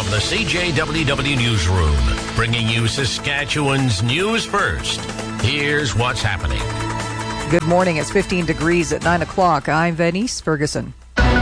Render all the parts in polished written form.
the CJWW Newsroom, bringing you Saskatchewan's news first. Here's what's happening. Good morning. It's 15 degrees at 9 o'clock. I'm Venice Ferguson.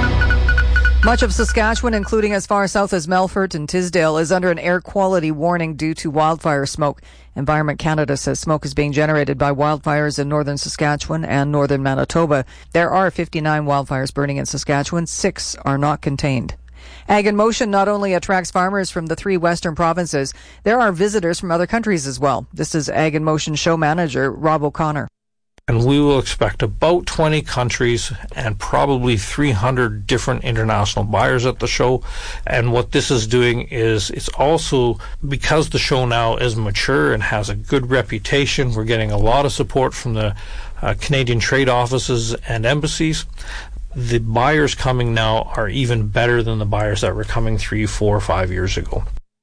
Much of Saskatchewan, including as far south as Melfort and Tisdale, is under an air quality warning due to wildfire smoke. Environment Canada says smoke is being generated by wildfires in northern Saskatchewan and northern Manitoba. There are 59 wildfires burning in Saskatchewan. 6 are not contained. Ag in Motion not only attracts farmers from the 3 western provinces, there are visitors from other countries as well. This is Ag in Motion show manager Rob O'Connor. And we will expect about 20 countries and probably 300 different international buyers at the show. And what this is doing is it's also, because the show now is mature and has a good reputation, we're getting a lot of support from the Canadian trade offices and embassies. The buyers coming now are even better than the buyers that were coming 3, 4, 5 years ago.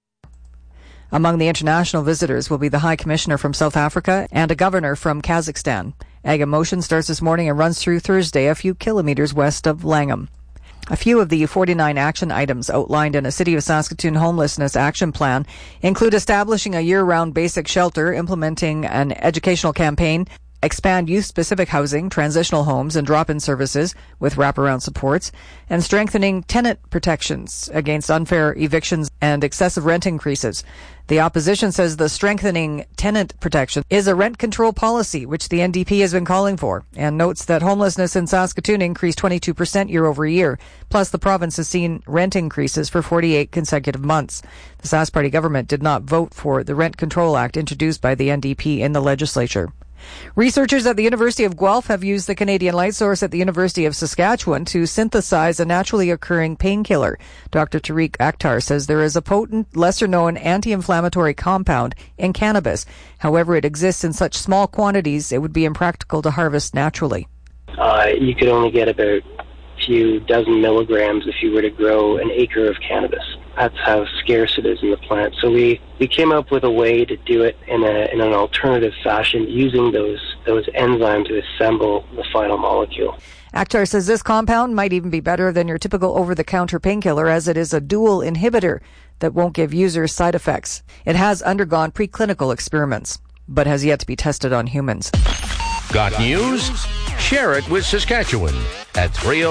Among the international visitors will be the High Commissioner from South Africa and a governor from Kazakhstan. Ag in Motion starts this morning and runs through Thursday, a few kilometers west of Langham. A few of the 49 action items outlined in a City of Saskatoon Homelessness Action Plan include establishing a year-round basic shelter, implementing an educational campaign, expand youth-specific housing, transitional homes, and drop-in services with wraparound supports, and strengthening tenant protections against unfair evictions and excessive rent increases. The opposition says the strengthening tenant protection is a rent control policy, which the NDP has been calling for, and notes that homelessness in Saskatoon increased 22% year over year. Plus, the province has seen rent increases for 48 consecutive months. The Sask Party government did not vote for the Rent Control Act introduced by the NDP in the legislature. Researchers at the University of Guelph have used the Canadian light source at the University of Saskatchewan to synthesize a naturally occurring painkiller. Dr. Tariq Akhtar says there is a potent, lesser-known anti-inflammatory compound in cannabis. However, it exists in such small quantities it would be impractical to harvest naturally. You could only get about a few dozen milligrams if you were to grow an acre of cannabis. That's how scarce it is in the plant. So we came up with a way to do it in an alternative fashion using those enzymes to assemble the final molecule. Akhtar says this compound might even be better than your typical over-the-counter painkiller, as it is a dual inhibitor that won't give users side effects. It has undergone preclinical experiments, but has yet to be tested on humans. Got news? Share it with Saskatchewan at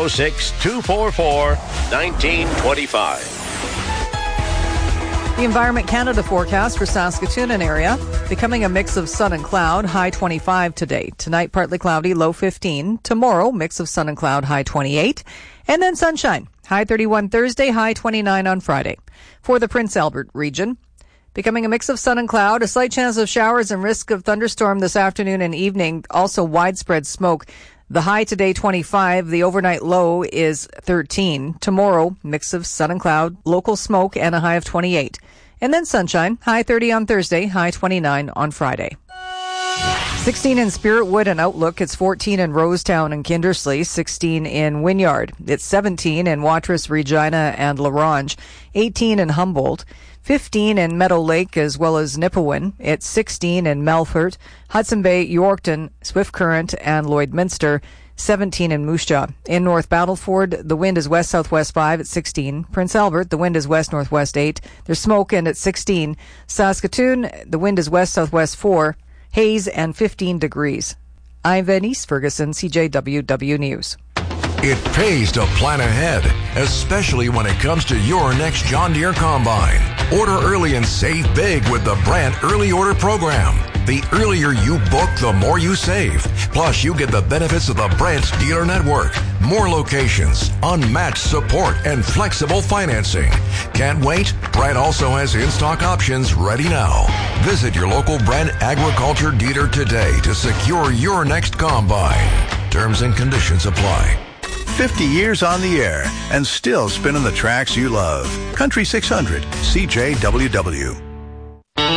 306-244-1925. The Environment Canada forecast for Saskatoon and area, becoming a mix of sun and cloud, high 25 today. Tonight, partly cloudy, low 15. Tomorrow, mix of sun and cloud, high 28. And then sunshine, high 31 Thursday, high 29 on Friday. For the Prince Albert region, becoming a mix of sun and cloud, a slight chance of showers and risk of thunderstorm this afternoon and evening. Also widespread smoke. The high today, 25. The overnight low is 13. Tomorrow, mix of sun and cloud, local smoke, and a high of 28. And then sunshine, high 30 on Thursday, high 29 on Friday. 16 in Spiritwood and Outlook. It's 14 in Rosetown and Kindersley. 16 in Wynyard. It's 17 in Watrous, Regina, and La Ronge. 18 in Humboldt. 15 in Meadow Lake as well as Nipawin. It's 16 in Melfort, Hudson Bay, Yorkton, Swift Current, and Lloydminster. 17 in Moose Jaw. In North Battleford, the wind is west-southwest 5 at 16. Prince Albert, the wind is west-northwest 8. There's smoke and at 16. Saskatoon, the wind is west-southwest 4. Haze and 15 degrees. I'm Venice Ferguson, CJWW News. It pays to plan ahead, especially when it comes to your next John Deere combine. Order early and save big with the Brandt Early Order Program. The earlier you book, the more you save. Plus, you get the benefits of the Brandt Dealer Network. More locations, unmatched support, and flexible financing. Can't wait? Brandt also has in-stock options ready now. Visit your local Brandt Agriculture dealer today to secure your next combine. Terms and conditions apply. 50 years on the air and still spinning the tracks you love. Country 600, CJWW.